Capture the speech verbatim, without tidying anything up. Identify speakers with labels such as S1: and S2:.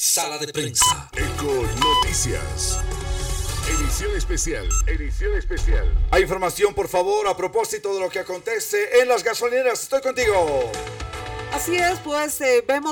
S1: Sala de prensa.
S2: Eco Noticias. Edición especial, edición especial.
S3: Hay información, por favor, a propósito de lo que acontece en las gasolineras. Estoy contigo.
S4: Así es, pues eh, vemos